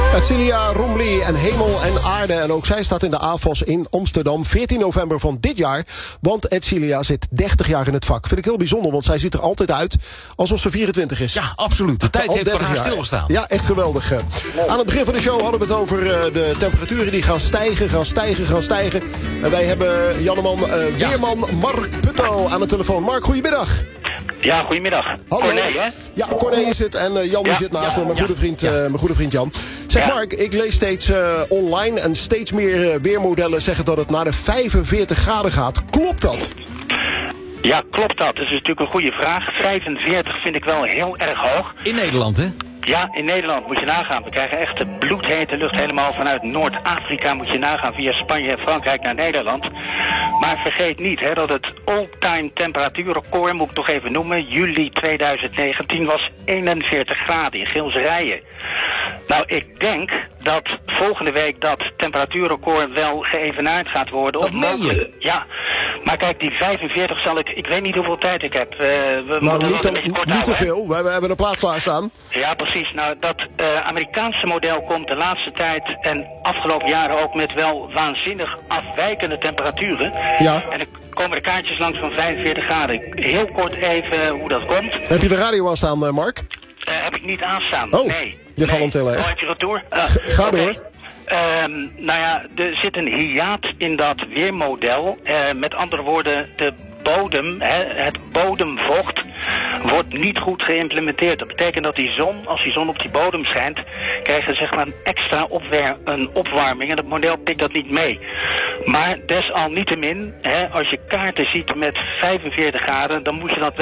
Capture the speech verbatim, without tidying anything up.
Celia Roemli en Hemel en Aarde. En ook zij staat in de A F O S in Amsterdam. veertien november van dit jaar. Want Celia zit dertig jaar in het vak. Vind ik heel bijzonder, want zij ziet er altijd uit alsof ze vierentwintig is. Ja, absoluut. De tijd Al heeft voor haar jaar stilgestaan. Ja, echt geweldig. Aan het begin van de show hadden we het over uh, de temperaturen die gaan stijgen, gaan stijgen, gaan stijgen. En wij hebben Janneman, uh, Ja. weerman Mark Putto aan de telefoon. Mark, goedemiddag. Ja, goedemiddag. Hallo. Corné, hè? Ja, Corné is het en uh, Jan die Ja, zit naast ja, me, mijn, ja, goede vriend, ja. uh, mijn goede vriend Jan. Zeg Ja. Mark, ik lees steeds uh, online en steeds meer uh, weermodellen zeggen dat het naar de vijfenveertig graden gaat. Klopt dat? Ja, klopt dat? Dat is natuurlijk een goede vraag. vijfenveertig vind ik wel heel erg hoog. In Nederland, hè? Ja, in Nederland moet je nagaan. We krijgen echt de bloedhete lucht helemaal vanuit Noord-Afrika. Moet je nagaan via Spanje en Frankrijk naar Nederland. Maar vergeet niet hè, dat het all-time temperatuurrecord, moet ik toch even noemen, juli tweeduizend negentien was eenenveertig graden in Gilserijen. Nou, ik denk dat volgende week dat temperatuurrecord wel geëvenaard gaat worden. Dat Of meen je? mogelijk- Ja, maar kijk, die vijfenveertig zal ik, ik weet niet hoeveel tijd ik heb. Uh, we Nou, moeten niet, wel te, een beetje kort niet te houden, hè? veel. We hebben, we hebben een plaat klaarstaan. Ja, precies. Nou, dat uh, Amerikaanse model komt de laatste tijd en afgelopen jaren ook met wel waanzinnig afwijkende temperaturen. Ja. En er komen de kaartjes langs van vijfenveertig graden. Heel kort even hoe dat komt. Heb je de radio aan staan, uh, Mark? Uh, heb ik niet aanstaan. Oh, nee. je gaat nee. hem tellen, hè? Oh, heb je retour? Uh, ga oké. door. Ehm, nou ja, er zit een hiaat in dat weermodel. Uh, met andere woorden, de bodem, hè, het bodemvocht, wordt niet goed geïmplementeerd. Dat betekent dat die zon, als die zon op die bodem schijnt, krijgen zeg maar een extra opwer- een opwarming. En het model pikt dat niet mee. Maar desalniettemin, hè, als je kaarten ziet met vijfenveertig graden, dan moet je dat